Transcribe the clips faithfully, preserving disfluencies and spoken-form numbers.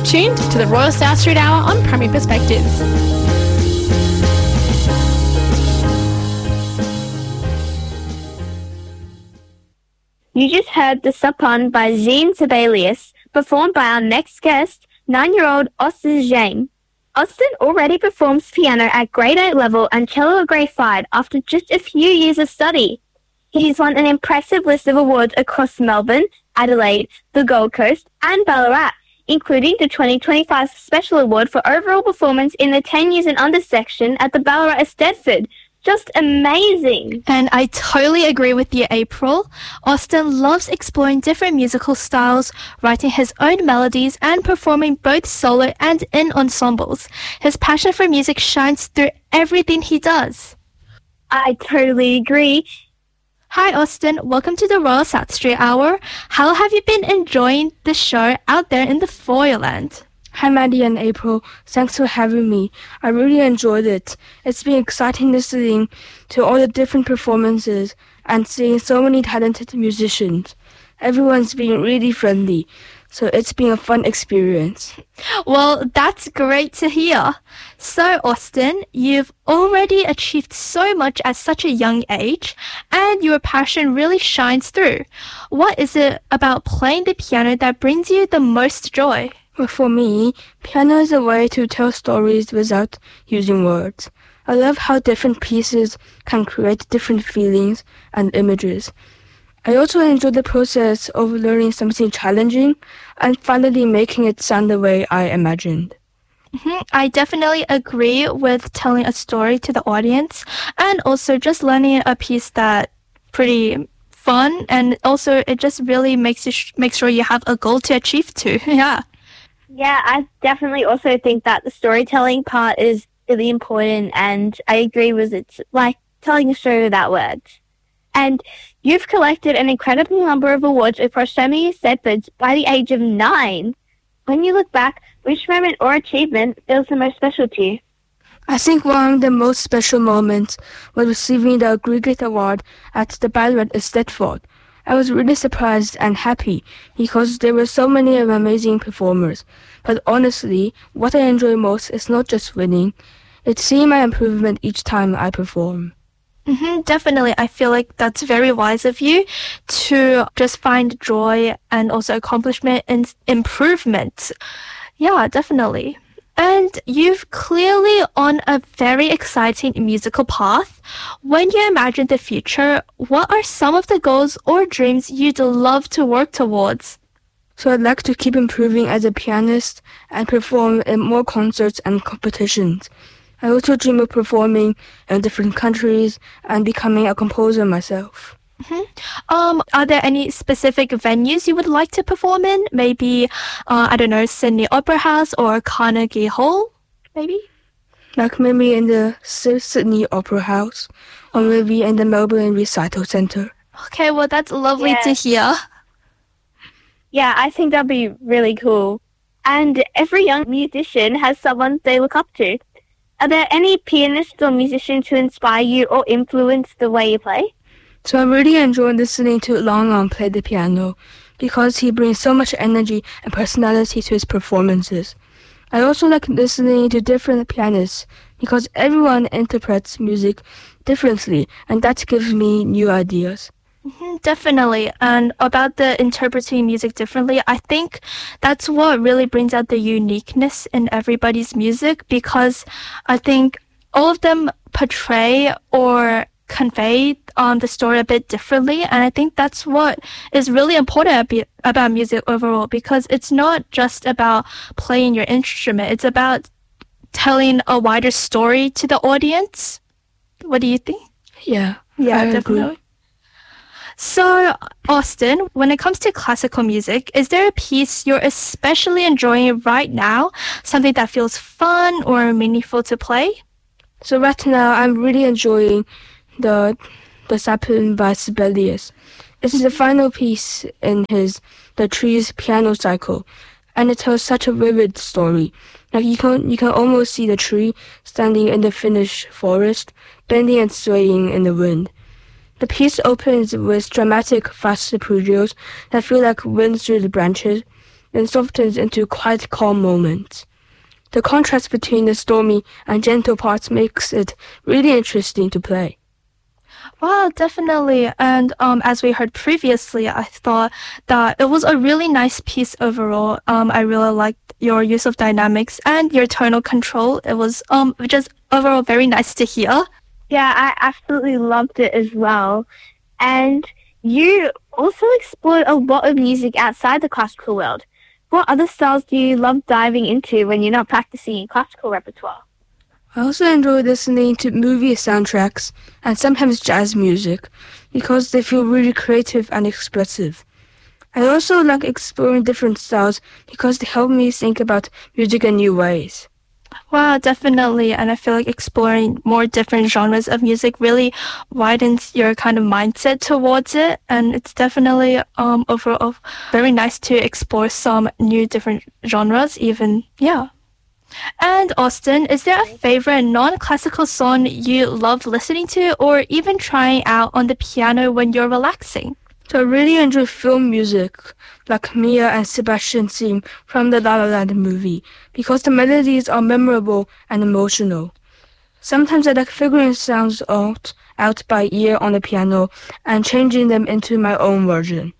You're tuned to the Royal South Street Hour on Primary Perspectives. You just heard The Sapon by Jean Sibelius, performed by our next guest, nine-year-old Austin Zhang. Austin already performs piano at grade eight level and cello at grade five after just a few years of study. He's won an impressive list of awards across Melbourne, Adelaide, the Gold Coast, and Ballarat, including the twenty twenty-five Special Award for overall performance in the ten years and under section at the Ballarat Eisteddfod. Just amazing. And I totally agree with you, April. Austin loves exploring different musical styles, writing his own melodies, and performing both solo and in ensembles. His passion for music shines through everything he does. I totally agree. Hi, Austin. Welcome to the Royal South Street Hour. How have you been enjoying the show out there in the Foyerland? Hi, Maddie and April. Thanks for having me. I really enjoyed it. It's been exciting listening to all the different performances and seeing so many talented musicians. Everyone's been really friendly, so it's been a fun experience. Well, that's great to hear. So, Austin, you've already achieved so much at such a young age, and your passion really shines through. What is it about playing the piano that brings you the most joy? Well, for me, piano is a way to tell stories without using words. I love how different pieces can create different feelings and images. I also enjoy the process of learning something challenging and finally making it sound the way I imagined. Mm-hmm. I definitely agree with telling a story to the audience and also just learning a piece that pretty fun, and also it just really makes you sh- make sure you have a goal to achieve too. Yeah. Yeah, I definitely also think that the storytelling part is really important, and I agree with it's like telling a story without words. And you've collected an incredible number of awards across so many Eisteddfods by the age of nine. When you look back, which moment or achievement feels the most special to you? I think one of the most special moments was receiving the Aggregate Award at the Ballarat Eisteddfod. I was really surprised and happy because there were so many amazing performers. But honestly, what I enjoy most is not just winning, it's seeing my improvement each time I perform. Mm-hmm, definitely. I feel like that's very wise of you to just find joy and also accomplishment and improvement. Yeah, definitely. And you've clearly on a very exciting musical path. When you imagine the future, what are some of the goals or dreams you'd love to work towards? So I'd like to keep improving as a pianist and perform in more concerts and competitions. I also dream of performing in different countries and becoming a composer myself. Mm-hmm. Um, are there any specific venues you would like to perform in? Maybe, uh, I don't know, Sydney Opera House or Carnegie Hall, maybe? Like maybe in the Sydney Opera House or maybe in the Melbourne Recital Centre. Okay, well, that's lovely Yeah. to hear. Yeah, I think that'd be really cool. And every young musician has someone they look up to. Are there any pianists or musicians who inspire you or influence the way you play? So I really enjoy listening to Long Long play the piano because he brings so much energy and personality to his performances. I also like listening to different pianists because everyone interprets music differently, and that gives me new ideas. Mm-hmm, definitely. And about the interpreting music differently, I think that's what really brings out the uniqueness in everybody's music, because I think all of them portray or convey um, the story a bit differently. And I think that's what is really important ab- about music overall, because it's not just about playing your instrument. It's about telling a wider story to the audience. What do you think? Yeah, Yeah, I definitely. agree. So, Austin, when it comes to classical music, is there a piece you're especially enjoying right now? Something that feels fun or meaningful to play? So right now I'm really enjoying the the Sapin by Sibelius. It's the final piece in his The Trees piano cycle, and it tells such a vivid story. Like you can you can almost see the tree standing in the Finnish forest, bending and swaying in the wind. The piece opens with dramatic fast arpeggios that feel like wind through the branches, then softens into quite calm moments. The contrast between the stormy and gentle parts makes it really interesting to play. Wow, definitely. And um, as we heard previously, I thought that it was a really nice piece overall. Um, I really liked your use of dynamics and your tonal control. It was um just overall very nice to hear. Yeah, I absolutely loved it as well. And you also explored a lot of music outside the classical world. What other styles do you love diving into when you're not practicing in classical repertoire? I also enjoy listening to movie soundtracks and sometimes jazz music because they feel really creative and expressive. I also like exploring different styles because they help me think about music in new ways. Wow, definitely. And I feel like exploring more different genres of music really widens your kind of mindset towards it. And it's definitely um overall very nice to explore some new different genres even. Yeah. And Austin, is there a favorite non-classical song you love listening to or even trying out on the piano when you're relaxing? So I really enjoy film music, like Mia and Sebastian's theme from the La La Land movie, because the melodies are memorable and emotional. Sometimes I like figuring sounds out, out by ear on the piano and changing them into my own version.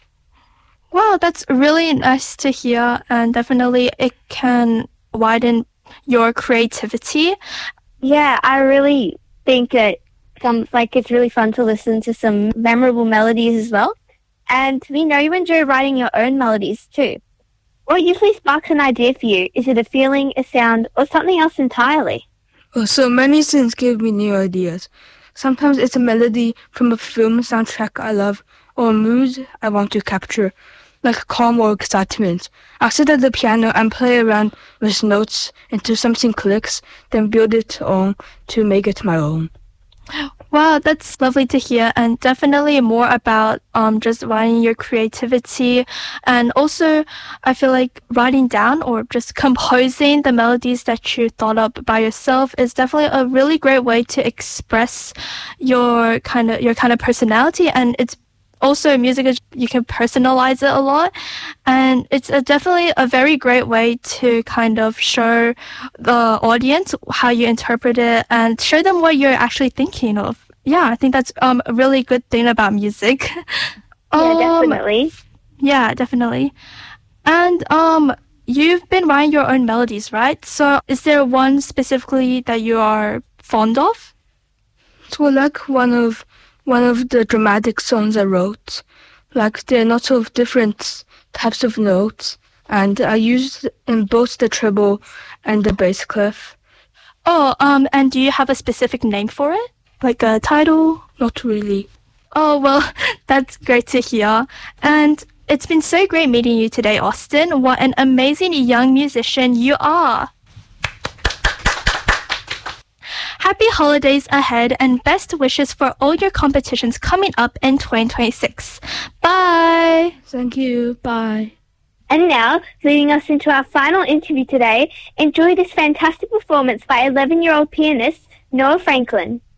Wow, that's really nice to hear, and definitely it can widen your creativity. Yeah, I really think it sounds like it's really fun to listen to some memorable melodies as well. And we know you enjoy writing your own melodies too. What usually sparks an idea for you? Is it a feeling, a sound, or something else entirely? Well, so many things give me new ideas. Sometimes it's a melody from a film soundtrack I love or a mood I want to capture, like calm or excitement. I'll sit at the piano and play around with notes until something clicks, then build it on to make it my own. Wow, that's lovely to hear, and definitely more about um just writing your creativity, and also I feel like writing down or just composing the melodies that you thought up by yourself is definitely a really great way to express your kind of your kind of personality, and it's also music is you can personalize it a lot, and it's a, definitely a very great way to kind of show the audience how you interpret it and show them what you're actually thinking of. Yeah, I think that's um, a really good thing about music. Yeah, um, definitely. Yeah, definitely. And um, you've been writing your own melodies, right? So is there one specifically that you are fond of? So I like one of one of the dramatic songs I wrote. Like there are lots of different types of notes, and I used in both the treble and the bass clef. Oh, um, and do you have a specific name for it? Like a title? Not really. Oh, well, that's great to hear. And it's been so great meeting you today, Austin. What an amazing young musician you are. Happy holidays ahead and best wishes for all your competitions coming up in twenty twenty-six. Bye! Thank you. Bye. And now, leading us into our final interview today, enjoy this fantastic performance by eleven-year-old pianist Noah Franklin.